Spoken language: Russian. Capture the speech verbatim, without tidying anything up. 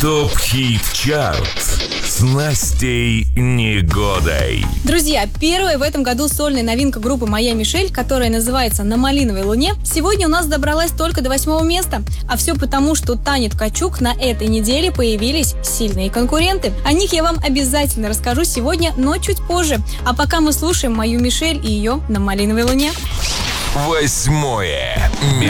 ТОП-хит чарт с Настей Негодой. Друзья, первая в этом году сольная новинка группы «Моя Мишель», которая называется «На малиновой луне», сегодня у нас добралась только до восьмого места. А все потому, что Тане Ткачук на этой неделе появились сильные конкуренты. О них я вам обязательно расскажу сегодня, но чуть позже. А пока мы слушаем «Мою Мишель» и ее «На малиновой луне». Восьмое место.